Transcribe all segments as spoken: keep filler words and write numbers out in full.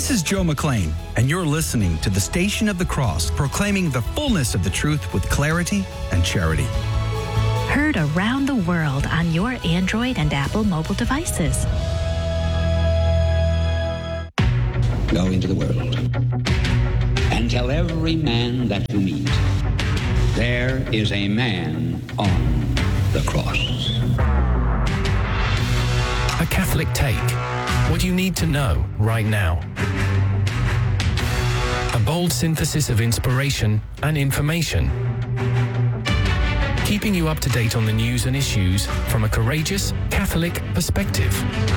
This is Joe McLean, and you're listening to the Station of the Cross, proclaiming the fullness of the truth with clarity and charity. Heard around the world on your Android and Apple mobile devices. Go into the world and tell every man that you meet, there is a man on the cross. A Catholic Take. What you need to know right now. A bold synthesis of inspiration and information. Keeping you up to date on the news and issues from a courageous Catholic perspective.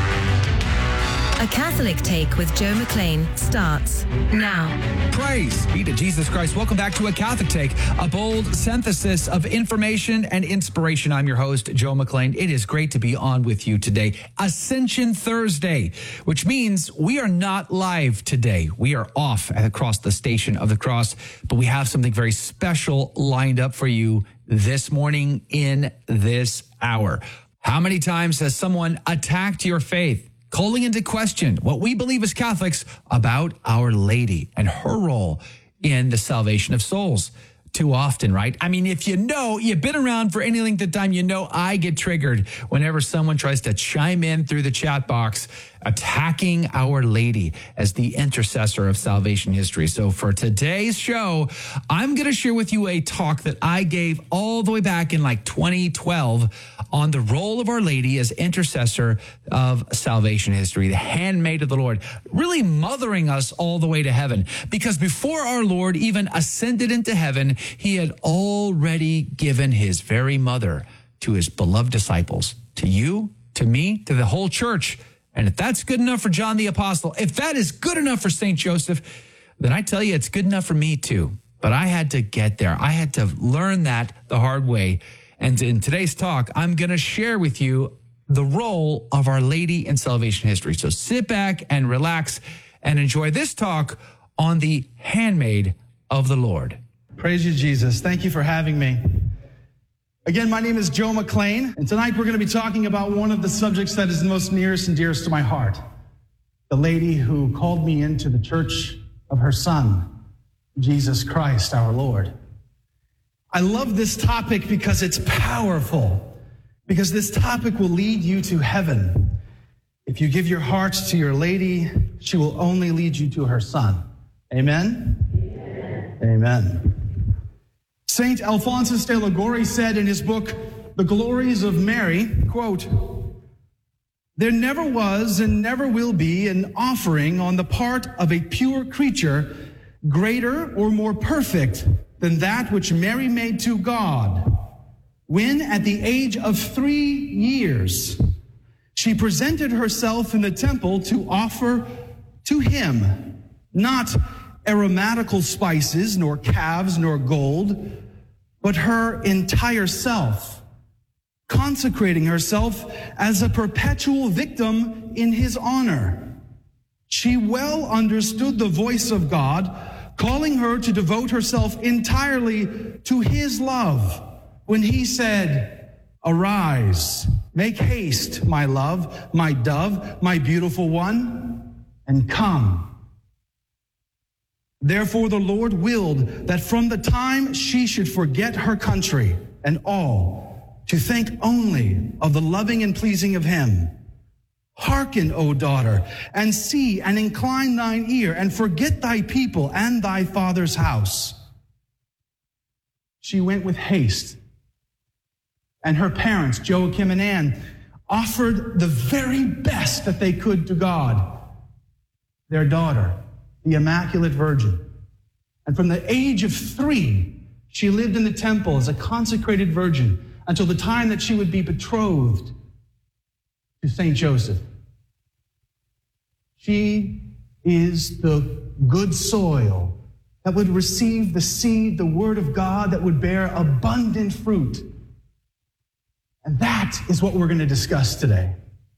A Catholic Take with Joe McLean starts now. Praise be to Jesus Christ. Welcome back to A Catholic Take, a bold synthesis of information and inspiration. I'm your host, Joe McLean. It is great to be on with you today. Ascension Thursday, which means we are not live today. We are off across the Station of the Cross, but we have something very special lined up for you this morning in this hour. How many times has someone attacked your faith, calling into question what we believe as Catholics about Our Lady and her role in the salvation of souls? Too often, right? I mean, if you know, you've been around for any length of time, you know I get triggered whenever someone tries to chime in through the chat box attacking Our Lady as the intercessor of salvation history. So for today's show, I'm going to share with you a talk that I gave all the way back in like twenty twelve on the role of Our Lady as intercessor of salvation history, the handmaid of the Lord, really mothering us all the way to heaven. Because before our Lord even ascended into heaven, he had already given his very mother to his beloved disciples, to you, to me, to the whole church. And if that's good enough for John the Apostle, if that is good enough for Saint Joseph, then I tell you, it's good enough for me too. But I had to get there. I had to learn that the hard way. And in today's talk, I'm going to share with you the role of Our Lady in salvation history. So sit back and relax and enjoy this talk on the handmaid of the Lord. Praise you, Jesus. Thank you for having me. Again, my name is Joe McLean, and tonight we're going to be talking about one of the subjects that is the most nearest and dearest to my heart. The lady who called me into the church of her Son, Jesus Christ, our Lord. I love this topic because it's powerful, because this topic will lead you to heaven. If you give your heart to your lady, she will only lead you to her Son. Amen? Amen. Amen. Saint Alphonsus de Liguori said in his book, The Glories of Mary, quote, "There never was and never will be an offering on the part of a pure creature greater or more perfect than that which Mary made to God when, at the age of three years, she presented herself in the temple to offer to him not aromatical spices, nor calves, nor gold, but her entire self, consecrating herself as a perpetual victim in his honor. She well understood the voice of God, calling her to devote herself entirely to his love when he said, 'Arise, make haste, my love, my dove, my beautiful one, and come.' Therefore, the Lord willed that from the time she should forget her country and all, to think only of the loving and pleasing of him. Hearken, O daughter, and see and incline thine ear, and forget thy people and thy father's house." She went with haste, and her parents, Joachim and Anne, offered the very best that they could to God, their daughter, the Immaculate Virgin. And from the age of three, she lived in the temple as a consecrated virgin until the time that she would be betrothed to Saint Joseph. She is the good soil that would receive the seed, the word of God, that would bear abundant fruit. And that is what we're going to discuss today.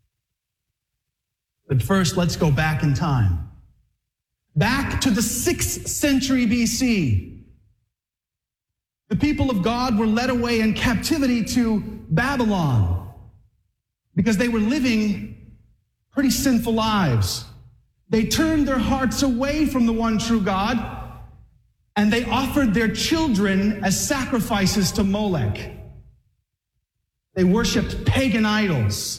But first, let's go back in time. Back to the sixth century B C. The people of God were led away in captivity to Babylon because they were living pretty sinful lives. They turned their hearts away from the one true God, and they offered their children as sacrifices to Molech. They worshiped pagan idols.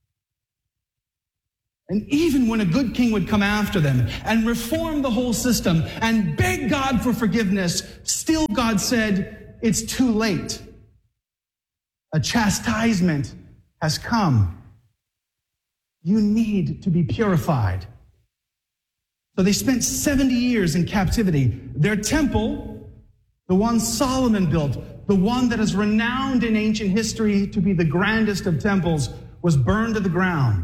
And even when a good king would come after them and reform the whole system and beg God for forgiveness, still God said, it's too late. A chastisement has come. You need to be purified. So they spent seventy years in captivity. Their temple, the one Solomon built, the one that is renowned in ancient history to be the grandest of temples, was burned to the ground.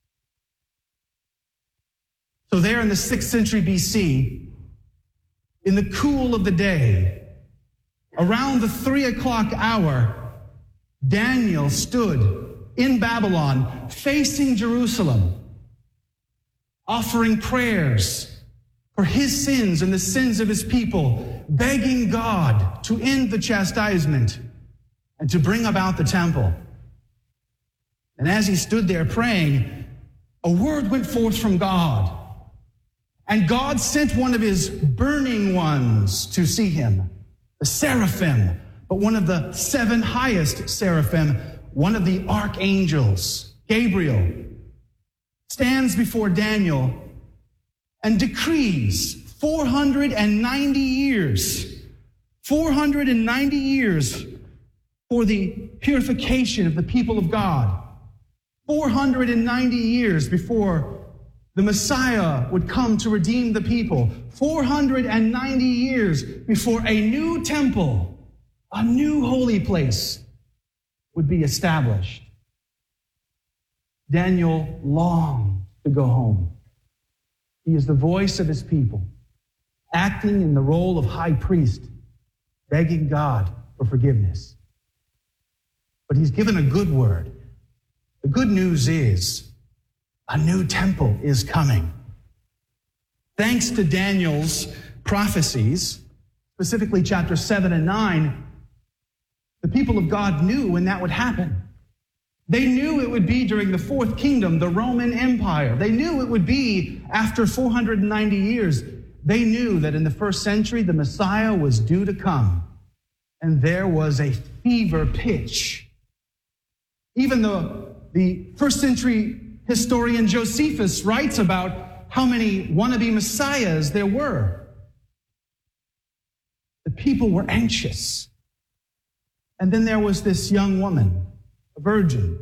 So there in the sixth century B C, in the cool of the day, around the three o'clock hour, Daniel stood in Babylon facing Jerusalem, offering prayers for his sins and the sins of his people, begging God to end the chastisement and to bring about the temple. And as he stood there praying, a word went forth from God. And God sent one of his burning ones to see him, the seraphim, but one of the seven highest seraphim, one of the archangels, Gabriel, stands before Daniel and decrees four hundred ninety years, four hundred ninety years for the purification of the people of God, four hundred ninety years before the Messiah would come to redeem the people, four hundred ninety years before a new temple, a new holy place would be established. Daniel longed to go home. He is the voice of his people, acting in the role of high priest, begging God for forgiveness. But he's given a good word. The good news is a new temple is coming. Thanks to Daniel's prophecies, specifically chapter seven and nine, the people of God knew when that would happen. They knew it would be during the fourth kingdom, the Roman Empire. They knew it would be after four hundred ninety years. They knew that in the first century, the Messiah was due to come. And there was a fever pitch. Even the, the first century historian Josephus writes about how many wannabe messiahs there were. The people were anxious. And then there was this young woman, a virgin,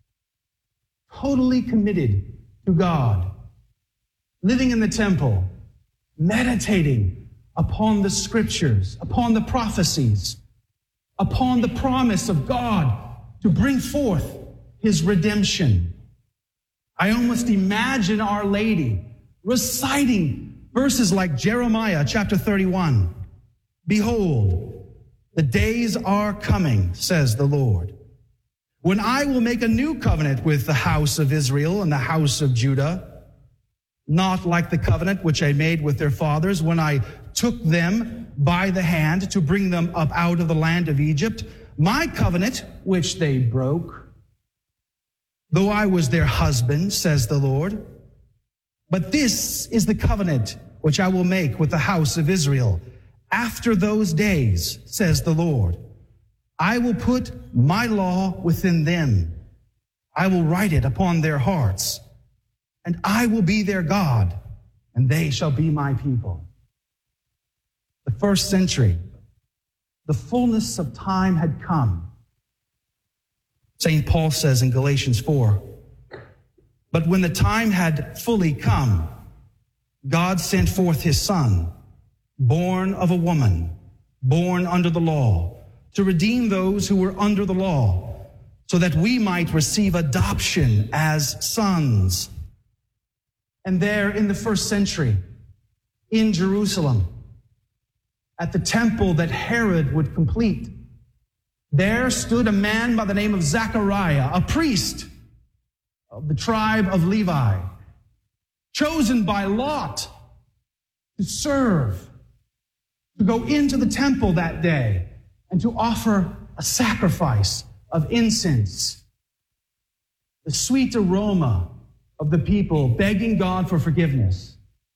totally committed to God, living in the temple, meditating upon the scriptures, upon the prophecies, upon the promise of God to bring forth his redemption. I almost imagine Our Lady reciting verses like Jeremiah chapter thirty-one. Behold, the days are coming, says the Lord, when I will make a new covenant with the house of Israel and the house of Judah, not like the covenant which I made with their fathers when I took them by the hand to bring them up out of the land of Egypt, my covenant which they broke, though I was their husband, says the Lord. But this is the covenant which I will make with the house of Israel after those days, says the Lord. I will put my law within them. I will write it upon their hearts, and I will be their God, and they shall be my people. The first century, the fullness of time had come. Saint Paul says in Galatians four, but when the time had fully come, God sent forth his Son, born of a woman, born under the law, to redeem those who were under the law, so that we might receive adoption as sons. And there in the first century, in Jerusalem, at the temple that Herod would complete, there stood a man by the name of Zechariah, a priest of the tribe of Levi, chosen by lot to serve, to go into the temple that day and to offer a sacrifice of incense. The sweet aroma of the people begging God for forgiveness.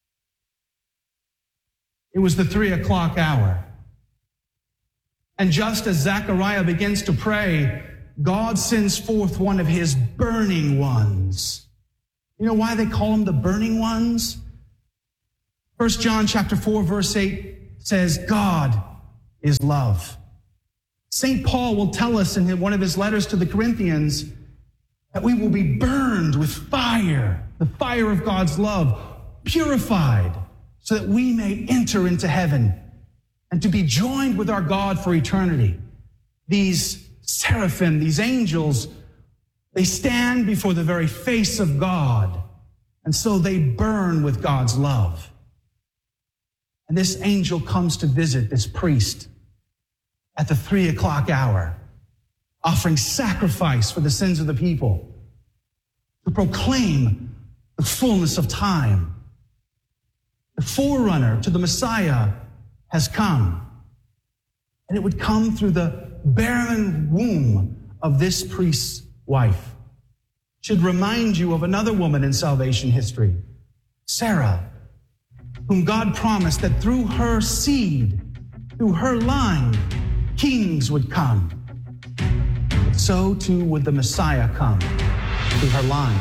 It was the three o'clock hour. And just as Zechariah begins to pray, God sends forth one of his burning ones. You know why they call them the burning ones? First John chapter four, verse eight says, God is love. Saint Paul will tell us in one of his letters to the Corinthians that we will be burned with fire, the fire of God's love, purified, so that we may enter into heaven and to be joined with our God for eternity. These seraphim, these angels, they stand before the very face of God, and so they burn with God's love. And this angel comes to visit this priest at the three o'clock hour, offering sacrifice for the sins of the people, to proclaim the fullness of time. The forerunner to the Messiah has come, and it would come through the barren womb of this priest's wife. Should remind you of another woman in salvation history, Sarah, whom God promised that through her seed, through her line, kings would come. So too would the Messiah come through her line.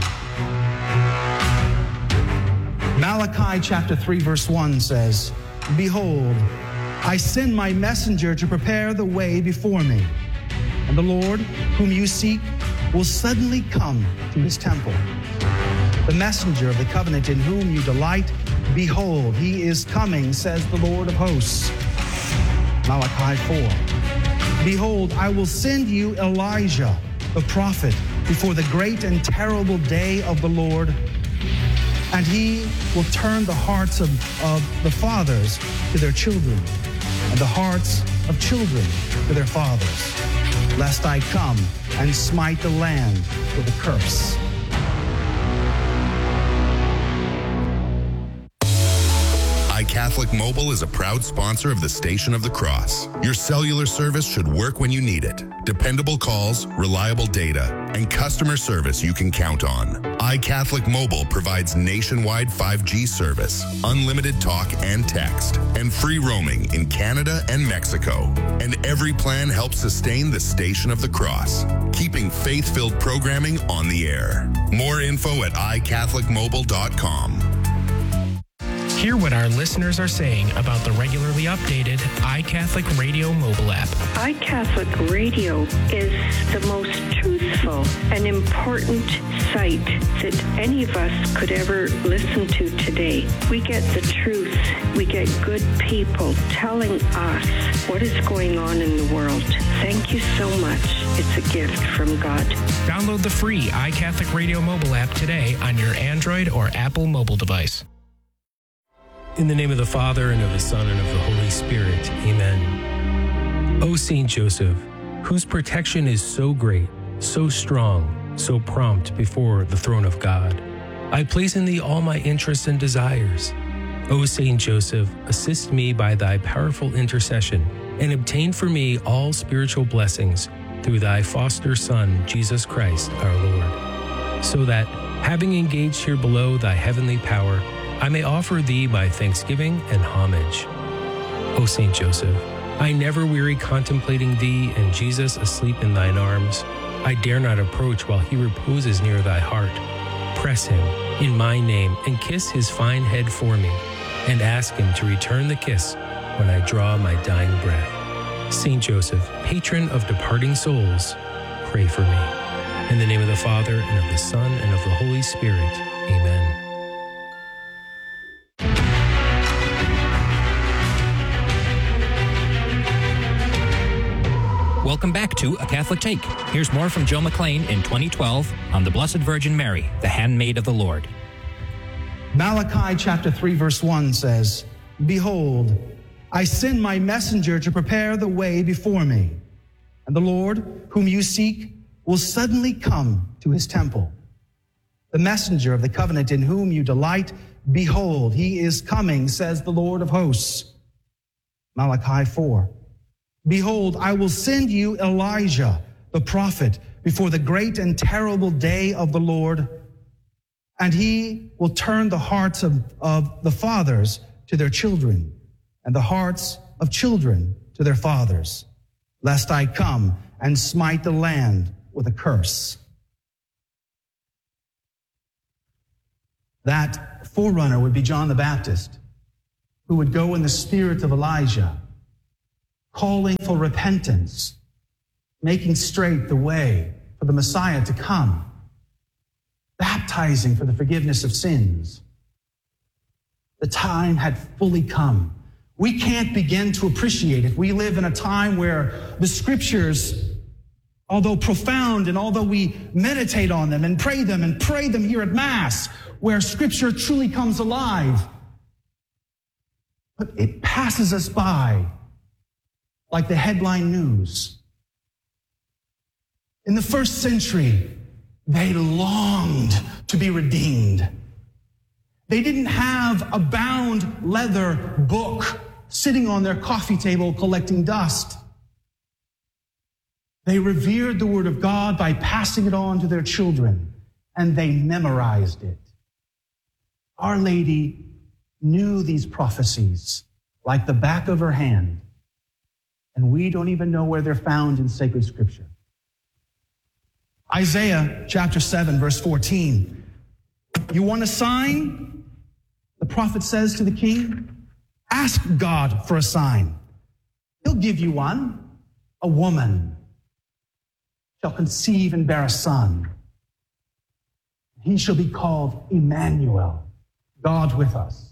Malachi chapter three, verse one says, Behold, I send my messenger to prepare the way before me. And the Lord, whom you seek, will suddenly come to his temple. The messenger of the covenant in whom you delight, behold, he is coming, says the Lord of hosts. Malachi four. Behold, I will send you Elijah, the prophet, before the great and terrible day of the Lord. And he will turn the hearts of, of the fathers to their children, and the hearts of children to their fathers, lest I come and smite the land with a curse. iCatholic Mobile is a proud sponsor of the Station of the Cross. Your cellular service should work when you need it. Dependable calls, reliable data, and customer service you can count on. iCatholic Mobile provides nationwide five G service, unlimited talk and text, and free roaming in Canada and Mexico. And every plan helps sustain the Station of the Cross, keeping faith-filled programming on the air. More info at i catholic mobile dot com. Hear what our listeners are saying about the regularly updated iCatholic Radio mobile app. iCatholic Radio is the most truthful and important site that any of us could ever listen to today. We get the truth. We get good people telling us what is going on in the world. Thank you so much. It's a gift from God. Download the free iCatholic Radio mobile app today on your Android or Apple mobile device. In the name of the Father, and of the Son, and of the Holy Spirit. Amen. O Saint Joseph, whose protection is so great, so strong, so prompt before the throne of God, I place in thee all my interests and desires. O Saint Joseph, assist me by thy powerful intercession, and obtain for me all spiritual blessings through thy foster Son, Jesus Christ, our Lord, so that, having engaged here below thy heavenly power, I may offer thee my thanksgiving and homage. O Saint Joseph, I never weary contemplating thee and Jesus asleep in thine arms. I dare not approach while he reposes near thy heart. Press him in my name and kiss his fine head for me, and ask him to return the kiss when I draw my dying breath. Saint Joseph, patron of departing souls, pray for me. In the name of the Father, and of the Son, and of the Holy Spirit. Amen. Welcome back to A Catholic Take. Here's more from Joe McLean in twenty twelve on the Blessed Virgin Mary, the handmaid of the Lord. Malachi chapter three, verse one says, Behold, I send my messenger to prepare the way before me, and the Lord, whom you seek, will suddenly come to his temple. The messenger of the covenant in whom you delight, behold, he is coming, says the Lord of hosts. Malachi four. Behold, I will send you Elijah, the prophet, before the great and terrible day of the Lord. And he will turn the hearts of, of the fathers to their children, and the hearts of children to their fathers, lest I come and smite the land with a curse. That forerunner would be John the Baptist, who would go in the spirit of Elijah, calling for repentance, making straight the way for the Messiah to come, baptizing for the forgiveness of sins. The time had fully come. We can't begin to appreciate it. We live in a time where the scriptures, although profound and although we meditate on them and pray them and pray them here at Mass, where scripture truly comes alive, but it passes us by like the headline news. In the first century, they longed to be redeemed. They didn't have a bound leather book sitting on their coffee table collecting dust. They revered the Word of God by passing it on to their children, and they memorized it. Our Lady knew these prophecies like the back of her hand, and we don't even know where they're found in sacred scripture. Isaiah chapter seven, verse fourteen. You want a sign? The prophet says to the king, ask God for a sign. He'll give you one. A woman shall conceive and bear a son. He shall be called Emmanuel, God with us.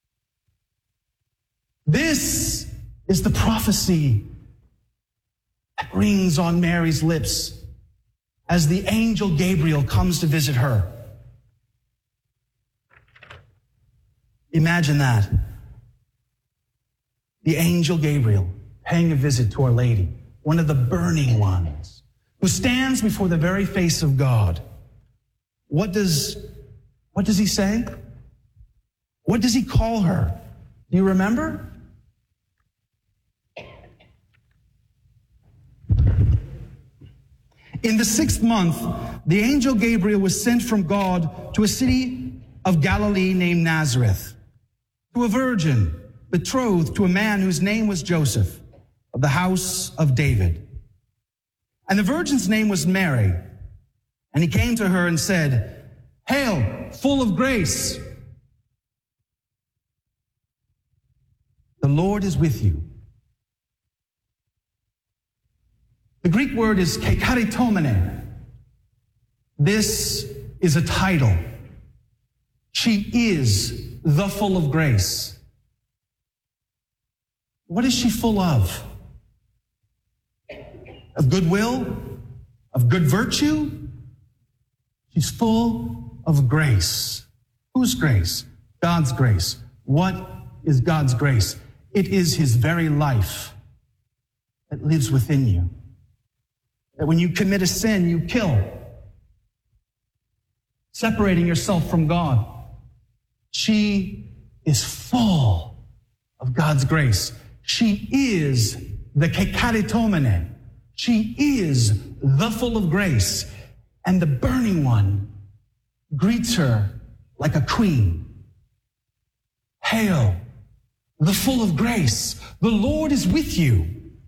This is the prophecy that rings on Mary's lips as the angel Gabriel comes to visit her. Imagine that. The angel Gabriel paying a visit to Our Lady, one of the burning ones, who stands before the very face of God. What does, what does he say? What does he call her? Do you remember? In the sixth month, the angel Gabriel was sent from God to a city of Galilee named Nazareth, to a virgin betrothed to a man whose name was Joseph, of the house of David. And the virgin's name was Mary. And he came to her and said, Hail, full of grace. The Lord is with you. The Greek word is kekaritomene. This is a title. She is the full of grace. What is she full of? Of goodwill? Of good virtue? She's full of grace. Whose grace? God's grace. What is God's grace? It is his very life that lives within you. That when you commit a sin, you kill, separating yourself from God. She is full of God's grace. She is the kekaritomene. She is the full of grace. And the burning one greets her like a queen. Hail, the full of grace. The Lord is with you.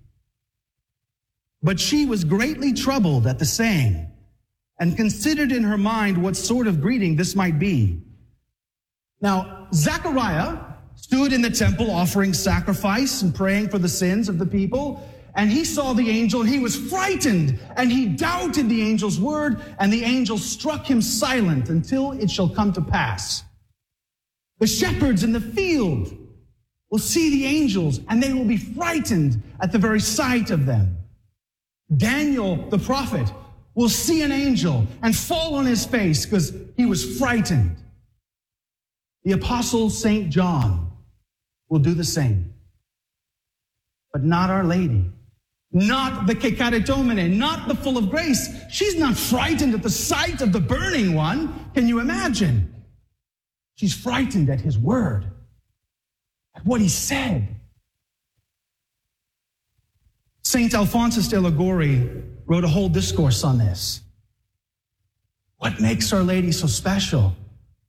But she was greatly troubled at the saying, and considered in her mind what sort of greeting this might be. Now, Zechariah stood in the temple offering sacrifice and praying for the sins of the people, and he saw the angel, and he was frightened, and he doubted the angel's word, and the angel struck him silent until it shall come to pass. The shepherds in the field will see the angels, and they will be frightened at the very sight of them. Daniel, the prophet, will see an angel and fall on his face because he was frightened. The apostle Saint John will do the same. But not Our Lady. Not the kekaritomene, not the full of grace. She's not frightened at the sight of the burning one. Can you imagine? She's frightened at his word, at what he said. Saint Alphonsus de Liguori wrote a whole discourse on this. What makes Our Lady so special?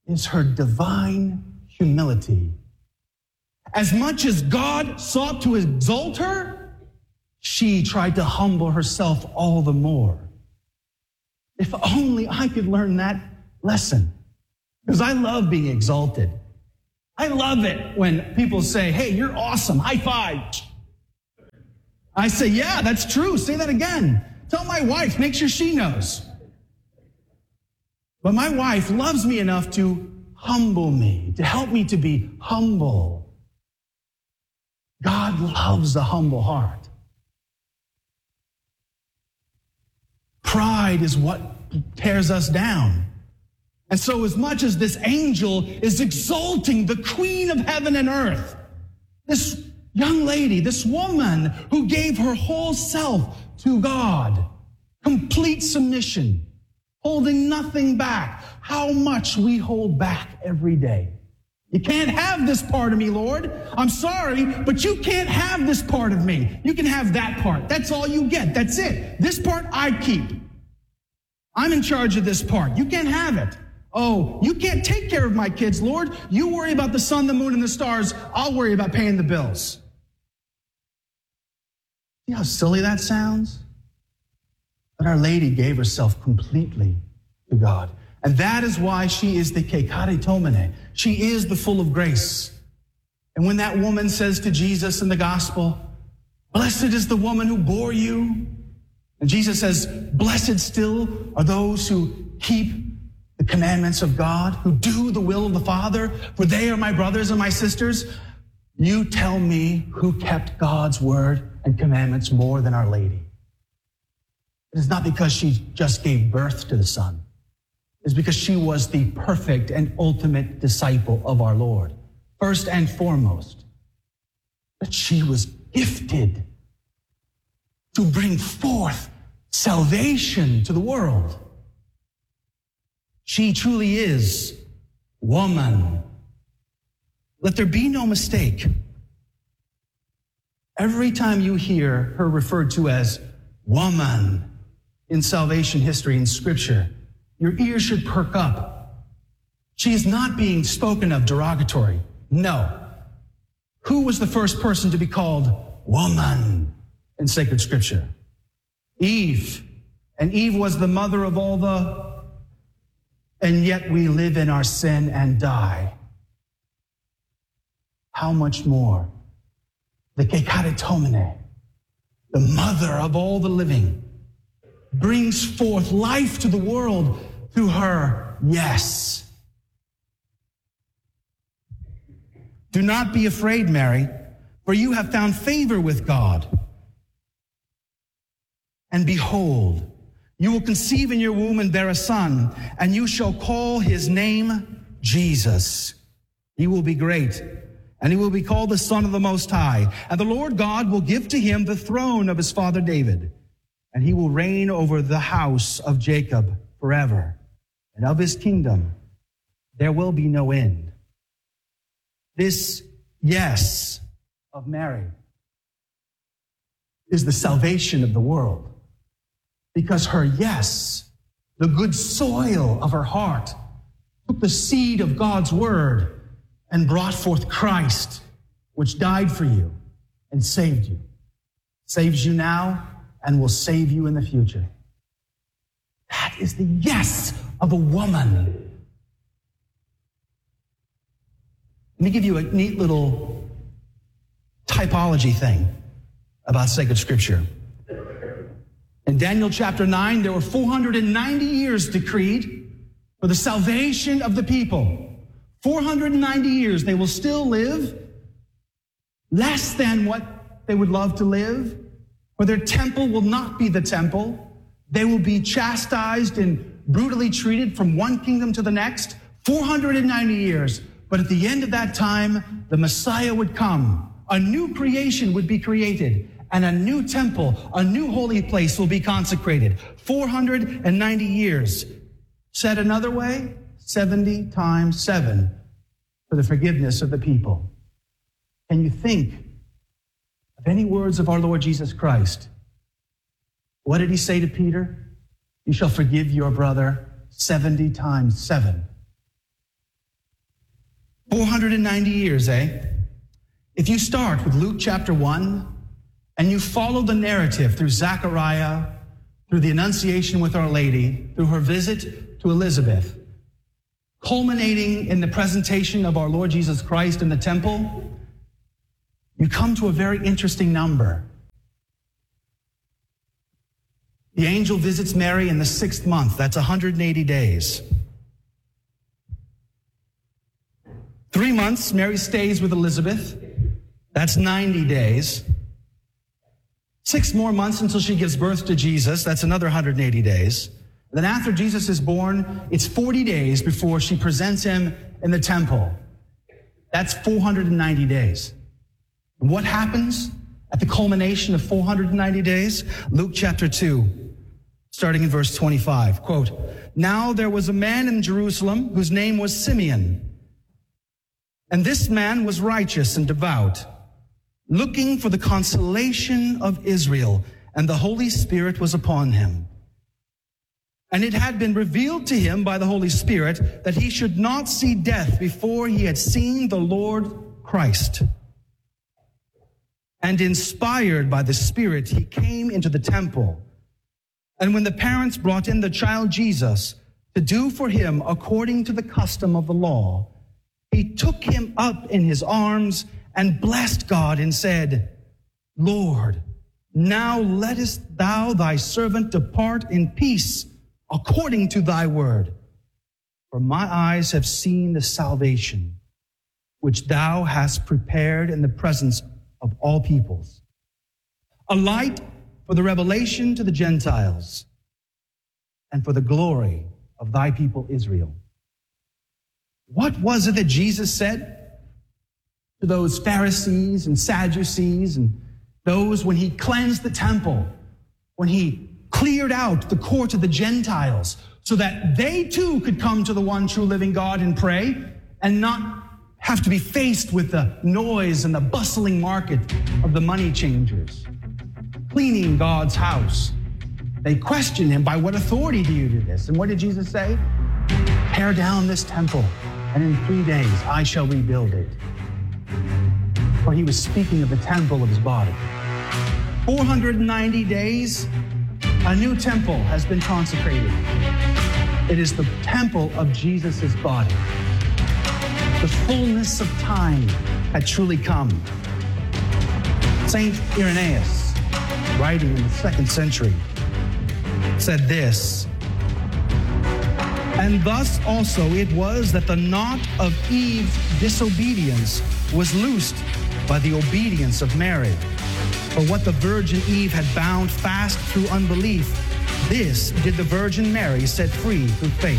is her divine humility. As much as God sought to exalt her, she tried to humble herself all the more. If only I could learn that lesson, because I love being exalted. I love it when people say, hey, you're awesome, high five. I say, yeah, that's true. Say that again. Tell my wife, make sure she knows. But my wife loves me enough to humble me, to help me to be humble. God loves a humble heart. Pride is what tears us down. And so as much as this angel is exalting the queen of heaven and earth, this young lady, this woman who gave her whole self to God, complete submission, holding nothing back, how much we hold back every day. You can't have this part of me, Lord. I'm sorry, but you can't have this part of me. You can have that part. That's all you get. That's it. This part I keep. I'm in charge of this part. You can't have it. Oh, you can't take care of my kids, Lord. You worry about the sun, the moon, and the stars. I'll worry about paying the bills. See how silly that sounds? But Our Lady gave herself completely to God. And that is why she is the Kekaritomene. She is the full of grace. And when that woman says to Jesus in the gospel, blessed is the woman who bore you. And Jesus says, blessed still are those who keep the commandments of God, who do the will of the Father, for they are my brothers and my sisters. You tell me who kept God's word and commandments more than Our Lady. It is not because she just gave birth to the Son. It is because she was the perfect and ultimate disciple of our Lord, first and foremost. But she was gifted to bring forth salvation to the world. She truly is woman. Let there be no mistake. Every time you hear her referred to as woman in salvation history in Scripture, your ears should perk up. She is not being spoken of derogatory. No. Who was the first person to be called woman in sacred Scripture? Eve. And Eve was the mother of all the... And yet we live in our sin and die. How much more? The Kekaritomene, the mother of all the living, brings forth life to the world through her yes. Do not be afraid, Mary, for you have found favor with God. And behold, you will conceive in your womb and bear a son, and you shall call his name Jesus. He will be great, and he will be called the Son of the Most High. And the Lord God will give to him the throne of his father David, and he will reign over the house of Jacob forever. And of his kingdom there will be no end. This yes of Mary is the salvation of the world. Because her yes, the good soil of her heart, took the seed of God's word and brought forth Christ, which died for you and saved you. Saves you now and will save you in the future. That is the yes of a woman. Let me give you a neat little typology thing about sacred Scripture. In Daniel chapter nine, there were four hundred ninety years decreed for the salvation of the people. four hundred ninety years they will still live less than what they would love to live, for their temple will not be the temple. They will be chastised and brutally treated from one kingdom to the next. four hundred ninety years. But at the end of that time, the Messiah would come. A new creation would be created. And a new temple, a new holy place will be consecrated. four hundred ninety years. Said another way, seventy times seven for the forgiveness of the people. Can you think of any words of our Lord Jesus Christ? What did he say to Peter? You shall forgive your brother seventy times seven. four hundred ninety years, eh? If you start with Luke chapter one and you follow the narrative through Zechariah, through the Annunciation with Our Lady, through her visit to Elizabeth, culminating in the presentation of our Lord Jesus Christ in the temple, you come to a very interesting number. The angel visits Mary in the sixth month. That's one hundred eighty days. Three months, Mary stays with Elizabeth. That's ninety days. Six more months until she gives birth to Jesus. That's another one hundred eighty days. And then after Jesus is born, it's forty days before she presents him in the temple. That's four hundred ninety days. And what happens at the culmination of four hundred ninety days? Luke chapter two, starting in verse twenty-five. Quote, "Now there was a man in Jerusalem whose name was Simeon. And this man was righteous and devout, looking for the consolation of Israel, and the Holy Spirit was upon him. And it had been revealed to him by the Holy Spirit that he should not see death before he had seen the Lord Christ. And inspired by the Spirit, he came into the temple. And when the parents brought in the child Jesus to do for him according to the custom of the law, he took him up in his arms and blessed God and said, 'Lord, now lettest thou thy servant depart in peace according to thy word. For my eyes have seen the salvation which thou hast prepared in the presence of all peoples, a light for the revelation to the Gentiles and for the glory of thy people Israel.'" What was it that Jesus said to those Pharisees and Sadducees and those when he cleansed the temple, when he cleared out the court of the Gentiles so that they too could come to the one true living God and pray and not have to be faced with the noise and the bustling market of the money changers, cleaning God's house? They questioned him, "By what authority do you do this?" And what did Jesus say? "Tear down this temple, and in three days I shall rebuild it." For he was speaking of the temple of his body. four hundred ninety days, a new temple has been consecrated. It is the temple of Jesus' body. The fullness of time had truly come. Saint Irenaeus, writing in the second century, said this, "And thus also it was that the knot of Eve's disobedience was loosed by the obedience of Mary. For what the Virgin Eve had bound fast through unbelief, this did the Virgin Mary set free through faith."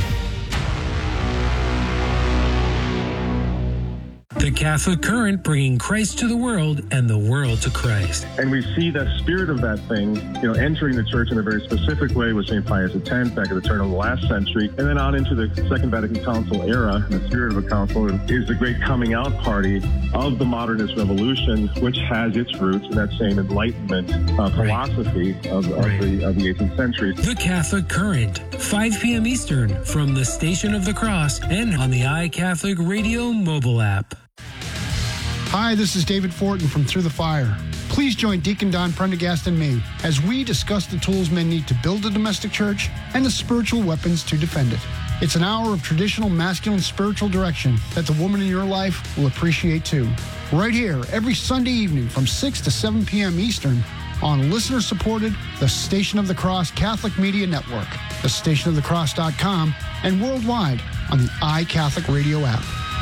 The Catholic Current, bringing Christ to the world and the world to Christ. And we see that spirit of that thing, you know, entering the church in a very specific way with Saint Pius X back at the turn of the last century, and then on into the Second Vatican Council era. And the spirit of a council is the great coming out party of the modernist revolution, which has its roots in that same Enlightenment uh, philosophy right. of, of, right. the, of the eighteenth century. The Catholic Current, five p.m. Eastern, from the Station of the Cross and on the iCatholic Radio mobile app. Hi, this is David Fortin from Through the Fire. Please join Deacon Don Prendergast and me as we discuss the tools men need to build a domestic church and the spiritual weapons to defend it. It's an hour of traditional masculine spiritual direction that the woman in your life will appreciate too. Right here, every Sunday evening from six to seven p.m. Eastern on listener-supported The Station of the Cross Catholic Media Network, the station of the cross dot com, and worldwide on the iCatholic Radio app.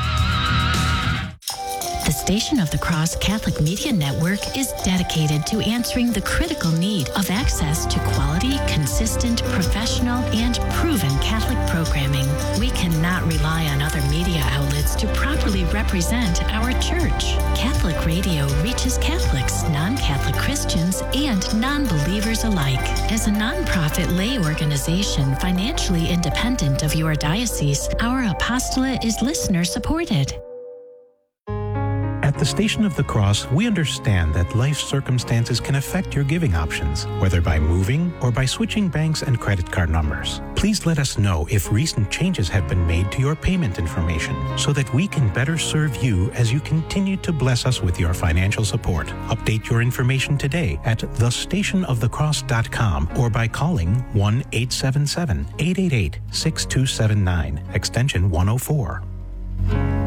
The Station of the Cross Catholic Media Network is dedicated to answering the critical need of access to quality, consistent, professional, and proven Catholic programming. We cannot rely on other media outlets to properly represent our church. Catholic Radio reaches Catholics, non-Catholic Christians, and non-believers alike. As a nonprofit lay organization financially independent of your diocese, our apostolate is listener-supported. At the Station of the Cross, we understand that life circumstances can affect your giving options, whether by moving or by switching banks and credit card numbers. Please let us know if recent changes have been made to your payment information so that we can better serve you as you continue to bless us with your financial support. Update your information today at the station of the cross dot com or by calling one eight seven seven, eight eight eight, six two seven nine, extension one oh four.